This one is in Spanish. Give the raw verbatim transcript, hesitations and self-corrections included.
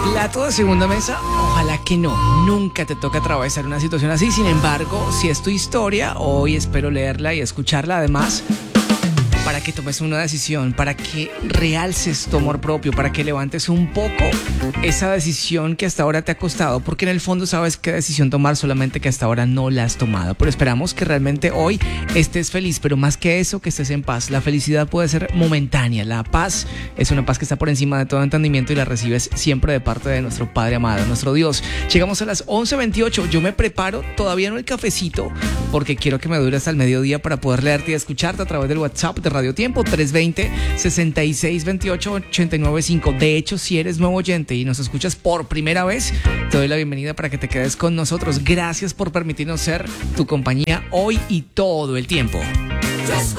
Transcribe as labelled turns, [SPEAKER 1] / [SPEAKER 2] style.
[SPEAKER 1] Plato de segunda mesa, ojalá que no, nunca te toca atravesar una situación así. Sin embargo, si es tu historia, hoy espero leerla y escucharla además, para que tomes una decisión, para que realces tu amor propio, para que levantes un poco esa decisión que hasta ahora te ha costado, porque en el fondo sabes qué decisión tomar, solamente que hasta ahora no la has tomado. Pero esperamos que realmente hoy estés feliz, pero más que eso, que estés en paz. La felicidad puede ser momentánea, la paz es una paz que está por encima de todo entendimiento y la recibes siempre de parte de nuestro Padre amado, nuestro Dios. Llegamos a las once veintiocho, yo me preparo, todavía no el cafecito, porque quiero que me dure hasta el mediodía para poder leerte y escucharte a través del WhatsApp de Radio Tiempo, tres dos cero, seis seis dos ocho, ocho nueve cinco. De hecho, si eres nuevo oyente y nos escuchas por primera vez, te doy la bienvenida para que te quedes con nosotros. Gracias por permitirnos ser tu compañía hoy y todo el tiempo.